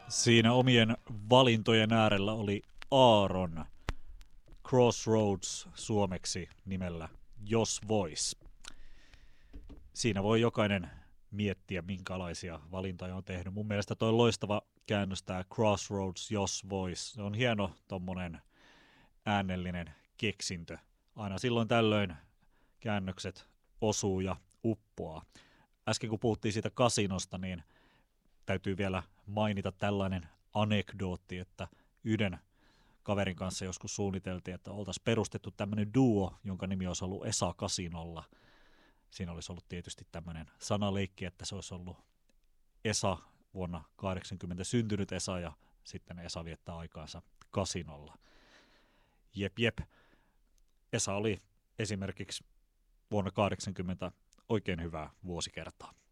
Siinä omien valintojen äärellä oli Aaron, Crossroads suomeksi nimellä Jos vois. Siinä voi jokainen miettiä, minkälaisia valintoja on tehnyt. Mun mielestä toi loistava käännös, tää Crossroads Jos vois. Se on hieno tommonen äänellinen keksintö. Aina silloin tällöin käännökset osuu ja uppoaa. Äsken kun puhuttiin siitä kasinosta, niin täytyy vielä mainita tällainen anekdootti, että yhden kaverin kanssa joskus suunniteltiin, että oltaisiin perustettu tämmöinen duo, jonka nimi olisi ollut Esa Kasinolla. Siinä olisi ollut tietysti tämmöinen sanaleikki, että se olisi ollut Esa vuonna 80 syntynyt Esa ja sitten Esa viettää aikaansa kasinolla. Jep. Esa oli esimerkiksi vuonna 80 oikein hyvää vuosikertaa.